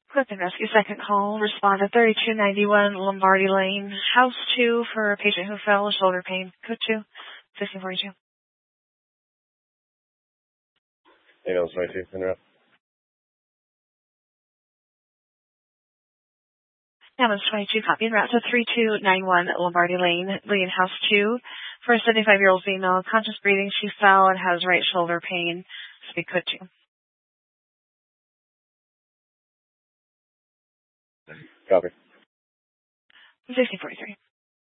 Quick and Rescue second call. Respond to 3291 Lombardi Lane, House 2 for a patient who fell with shoulder pain. Code 2, 1542. Ambulance 22, interrupt. Ambulance 22, copy and route to 3291 Lombardi Lane, Lean House 2 for a 75-year-old female, conscious breathing. She fell and has right shoulder pain. Speak code 2. Copy. 1543.